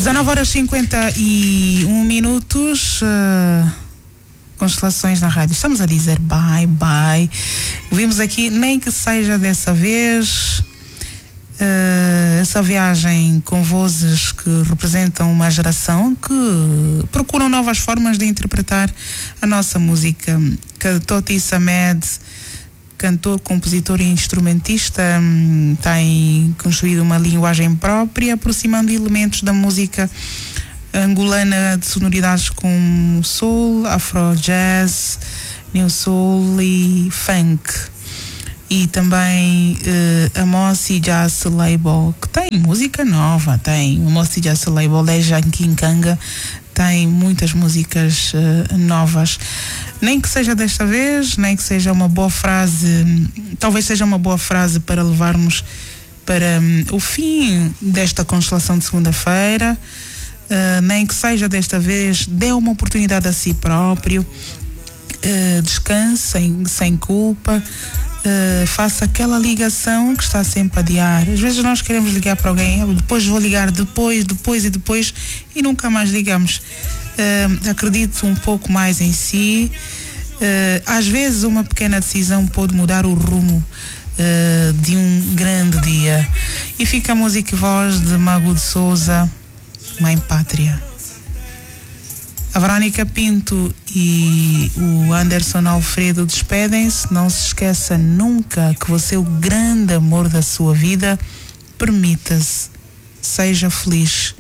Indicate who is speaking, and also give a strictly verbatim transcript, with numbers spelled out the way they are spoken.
Speaker 1: dezanove horas e cinquenta e um minutos. Uh, constelações na rádio. Estamos a dizer bye, bye. Vimos aqui, nem que seja dessa vez, uh, essa viagem com vozes que representam uma geração que procuram novas formas de interpretar a nossa música. Toti Samed, cantor, compositor e instrumentista, tem construído uma linguagem própria, aproximando elementos da música angolana de sonoridades como soul, afro-jazz, new soul e funk. E também uh, a Mossi Jazz Label, que tem música nova, tem o Mossi Jazz Label de Janquincanga, tem muitas músicas uh, novas. Nem que seja desta vez, nem que seja uma boa frase, talvez seja uma boa frase para levarmos para um, o fim desta constelação de segunda-feira. Uh, nem que seja desta vez, dê uma oportunidade a si próprio, uh, descanse sem, sem culpa, uh, faça aquela ligação que está sempre a adiar. Às vezes nós queremos ligar para alguém, eu depois vou ligar, depois, depois e depois, e nunca mais ligamos. Uh, acredite um pouco mais em si. Uh, às vezes uma pequena decisão pode mudar o rumo uh, de um grande dia. E fica a música e voz de Mago de Souza, Mãe Pátria. A Verônica Pinto e o Anderson Alfredo despedem-se. Não se esqueça nunca que você é o grande amor da sua vida. Permita-se, seja feliz.